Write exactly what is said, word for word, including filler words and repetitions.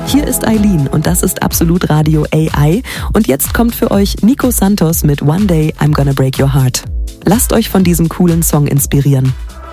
Hier ist Eileen und das ist Absolut Radio A I. Und jetzt kommt für euch Nico Santos mit One Day I'm Gonna Break Your Heart. Lasst euch von diesem coolen Song inspirieren.